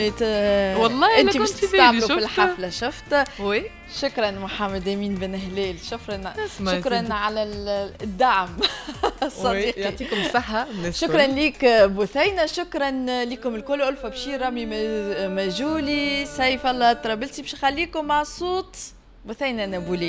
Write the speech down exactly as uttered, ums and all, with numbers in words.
اللي والله انت باش تستعملوا في الحفله. شفت؟ وي شكرا محمد امين بن هلال، شكرا شكرا زيدي. على الدعم صديقي، يعطيكم الصحه. شكرا ليك بثينه، شكرا لكم الكل. ألفة بشير، رامي مجولي، سيف الله الطرابلسي. باش نخليكم مع صوت بثينه نابولي.